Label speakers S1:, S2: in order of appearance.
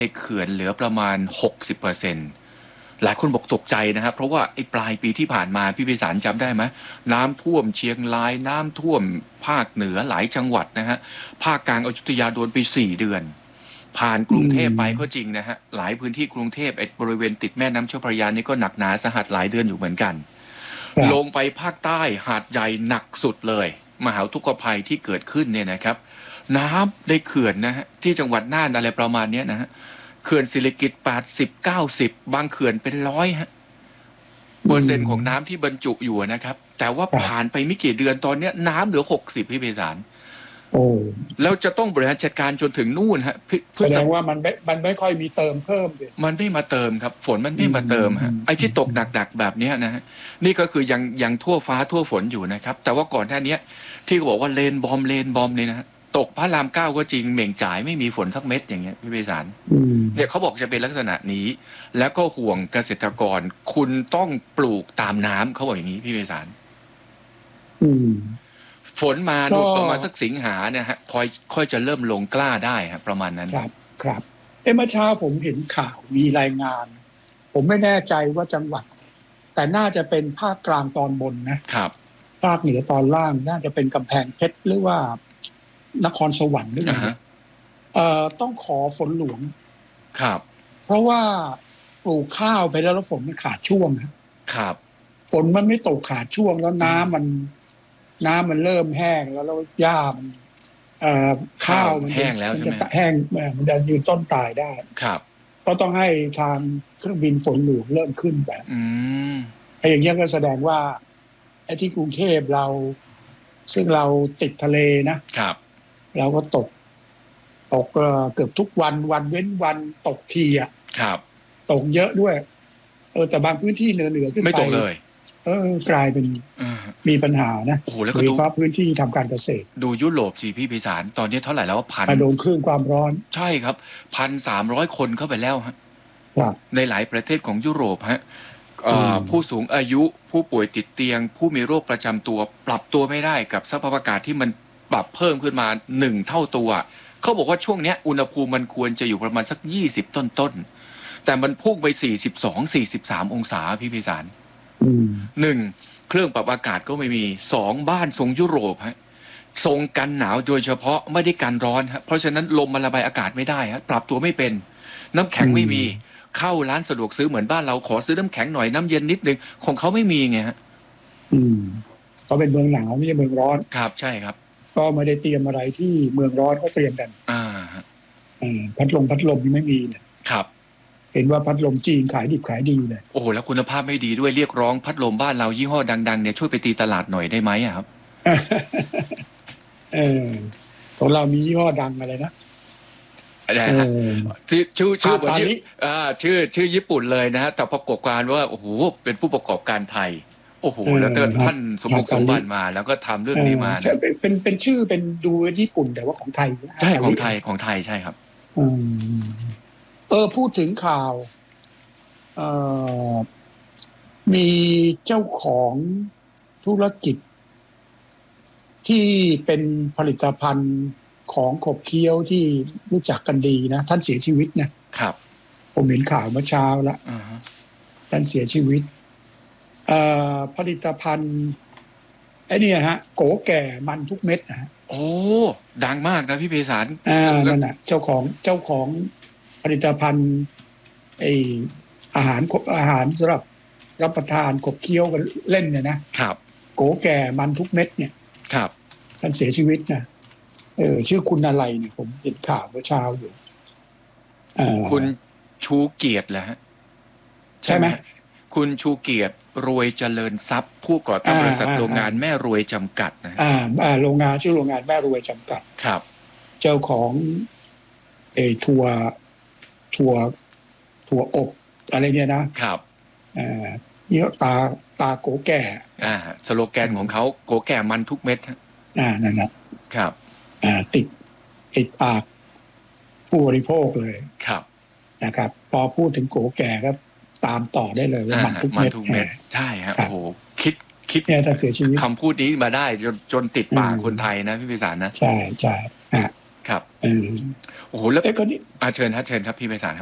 S1: ในเขื่อนเหลือประมาณ 60%หลายคนบอกตกใจนะครับเพราะว่าไอ้ปลายปีที่ผ่านมาพี่พิสารจำได้ไหมน้ำท่วมเชียงรายน้ำท่วมภาคเหนือหลายจังหวัดนะฮะภาคกลางอยุธยาโดนไป4 เดือนผ่านกรุงเทพไปก็จริงนะฮะหลายพื้นที่กรุงเทพไอ้บริเวณติดแม่น้ำเจ้าพระยานี่ก็หนักหนาสาหัสหลายเดือนอยู่เหมือนกันลงไปภาคใต้หาดใหญ่หนักสุดเลยมหาทุกขภัยที่เกิดขึ้นเนี่ยนะครับน้ำในเขื่อนนะฮะที่จังหวัดน่านอะไรประมาณนี้นะฮะเขื่อนศิริกิติ์80-90บางเขื่อนเป็น100ฮะเปอร์เซ็นต์ของน้ำที่บรรจุอยู่นะครับแต่ว่าผ่านไปไม่กี่เดือนตอนนี้น้ำเหลือ60พี่เบสารแล้วจะต้องบริหารจัดการจนถึงนู่นฮะ
S2: แสดงว่ามันไม่ค่อยมีเติมเพิ่มสิ
S1: มันไม่มาเติมครับฝนมันไม่มาเติมฮะไอ้ที่ตกหนักๆแบบนี้นะฮะนี่ก็คือยังทั่วฟ้าทั่วฝนอยู่นะครับแต่ว่าก่อนหน้านี้ที่เขาบอกว่าเลนบอมเนี่ยนะฮะตกพระราม9ก็จริงเหม่งจ่ายไม่มีฝนสักเม็ดอย่างเงี้ยพี่เบสารเนี่ยเขาบอกจะเป็นลักษณะนี้แล้วก็ห่วงเกษตรกรคุณต้องปลูกตามน้ำเขาบอกอย่างนี้พี่เบสารฝนมาดูประมาณสักสิงหาเนี่ยฮะค่อยจะเริ่มลงกล้าได้ครับประมาณนั้น
S2: ครับเมื่อเช้าผมเห็นข่าวมีรายงานผมไม่แน่ใจว่าจังหวัดแต่น่าจะเป็นภาคกลางตอนบนนะครับภาคเหนือตอนล่างน่าจะเป็นกำแพงเพชรหรือว่านครสวรรค์หรือไงต้องขอฝนหลวง
S1: ครับ
S2: เพราะว่าปลูกข้าวไปแล้วฝนมันขาดช่วง
S1: ครับ
S2: ฝนมันไม่ตกขาดช่วงแล้วน้ำมันเริ่มแห้งแล้วหญ้ามันข้าวมัน
S1: แห้งแล้วใช่ไหม
S2: แห้งมันจะยืนต้นตายได้
S1: ครับ
S2: ก็ต้องให้ทางเครื่องบินฝนหลวงเริ่มขึ้นแบบไอ้อย่างนี้ก็แสดงว่าไอ้ที่กรุงเทพเราซึ่งเราติดทะเลนะครับเราก็ตกเกือบทุกวันเว้นวันตกที
S1: ครับ
S2: ตกเยอะด้วยแต่บางพื้นที่เหนือขึ้นไป
S1: ไม่ตกเลย
S2: กลายเป็นมีปัญหานะ
S1: โอ้โหแล้วก็ดู
S2: พื้นที่ทำการเกษตร
S1: ดูยุโรปสิพี่พิสารตอนนี้เท่าไหร่แล้ว
S2: โดนคลื่นความร้อน
S1: ใช่ครับ1,300 คนเข้าไปแล้วฮะในหลายประเทศของยุโรปฮะผู้สูงอายุผู้ป่วยติดเตียงผู้มีโรคประจำตัวปรับตัวไม่ได้กับสภาพอากาศที่มันปรับเพิ่มขึ้นมา1 เท่าตัวเขาบอกว่าช่วงนี้อุณหภูมิมันควรจะอยู่ประมาณสัก20ต้นแต่มันพุ่งไป42-43องศาพี่พิสาร1เครื่องปรับอากาศก็ไม่มี2บ้านทรงยุโรปฮะทรงกันหนาวโดยเฉพาะไม่ได้กันร้อนฮะเพราะฉะนั้นลมมันระบายอากาศไม่ได้ฮะปรับตัวไม่เป็นน้ำแข็งไม่มีเข้าร้านสะดวกซื้อเหมือนบ้านเราขอซื้อน้ำแข็งหน่อยน้ำเย็นนิดนึงของเขาไม่มีไงฮะ
S2: เขาเป็นเมืองหนาวไม่ใช่เมืองร้อน
S1: ครับใช่ครับ
S2: ก็ไม่ได้เตรียมอะไรที่เมืองร้อนก็เตรียมกันพัดลมยังไม่มีเลย
S1: ครับ
S2: เห็นว่าพัดลมจีนขายดิบขายดีเลย
S1: โอ้โหแล้วคุณภาพไม่ดีด้วยเรียกร้องพัดลมบ้านเรายี่ห้อดังๆเนี่ยช่วยไปตีตลาดหน่อยได้ไหมครับ
S2: ของเรามียี่ห้อดังอะไรนะ
S1: ชื่อบนชื่อญี่ปุ่นเลยนะฮะแต่ประกอบการว่าโอ้โหเป็นผู้ประกอบการไทยโอ้โหแล้วก็ท่านสมบัติมาแล้วก็ทำเรื่องนี้มา
S2: เป็นชื่อเป็นดูญี่ปุ่นแต่ว่าของไทย
S1: ใช่ของไทยใช่ครับ
S2: พูดถึงข่าวมีเจ้าของธุรกิจที่เป็นผลิตภัณฑ์ของขบเคี้ยวที่รู้จักกันดีนะท่านเสียชีวิตนะครับผมเห็นข่าวเมื่อเช้าแล้วท่านเสียชีวิตผลิตภัณฑ์ไอ้นี่ฮะโกแก่มันทุกเม็ดนะฮะ
S1: โอ้ดังมากนะพี่เภสัช
S2: นั่นน่ะเจ้าของผลิตภัณฑ์อาหารสำหรับรับประทานขบเคี้ยวกันเล่นเนี่ยนะครับโกแก่มันทุกเม็ดเนี่ย
S1: ครับ
S2: ท่านเสียชีวิตนะชื่อคุณอะไรเนี่ยผมเห็นข่าวเมื่อเช้าอยู่
S1: คุณชูเกียรติเหรอฮะ
S2: ใช่ไหม
S1: คุณชูเกียรติรวยเจริญทรัพย์ผู้ก่อตั้งบริษัทโรงงานแม่รวยจำกัดนะ
S2: โรงงานชื่อโรงงานแม่รวยจำกัด
S1: ครับ
S2: เจ้าของถั่วอบอะไรเนี่ย
S1: นะครับ
S2: เยอะตาโกแก่
S1: สโลแกนของเขาโกแก่มันทุกเม็ด
S2: นั่นนะครับติดปากผู้บริโภคเลย
S1: ครับ
S2: นะครับพอพูดถึงโกแก่ก็ตามต่อได้เลยว่ามันทุกเม็ด
S1: ใช่ครับโอ้โหคิด
S2: เนี่ยถ้าเสียชีวิต
S1: คำพูดนี้มาได้จนติดปากคนไทยนะพี่พิสารนะ
S2: ใช่
S1: ครับ
S2: เออ
S1: โอ้โหแล้ว
S2: คนนี้
S1: เชิญครับพี่ไพศาล